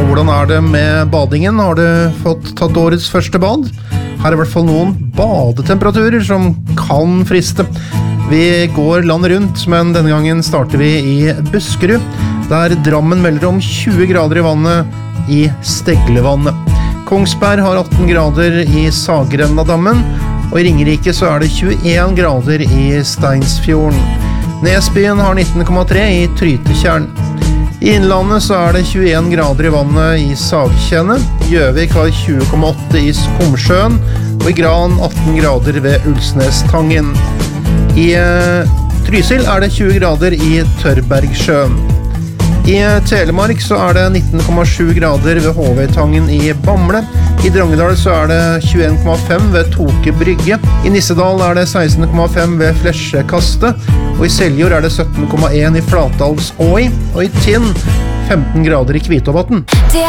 hvordan det med badingen? Har du fått tatt årets første bad? Her I hvert fall noen badetemperaturer som kan friste. Vi går landet rundt, men denne gangen starter vi I Buskerud, der Drammen melder om 20 grader I vannet I Steglevannet. Kongsberg har 18 grader I Sagrennadammen, og I Ringerike så det 21 grader I Steinsfjorden. Nesbyen har 19,3 I Trytetjern. I Innlandet så det 21 grader I vannet I Sagkjenne. Gjøvik har 20,8 I Skomsjøen, og I Gran 18 grader ved Ulsnestangen. I Trysil det 20 grader I Tørbergsjøen. I Telemark så det 19,7 grader ved Håvøytangen I Bamble. I Drangedal så det 21,5 ved Toke Brygge. I Nissedal det 16,5 ved Flesjekastet. Og I Seljord det 17,1 I Flatdalsåi. Og I Tinn 15 grader I Kvitåvatn.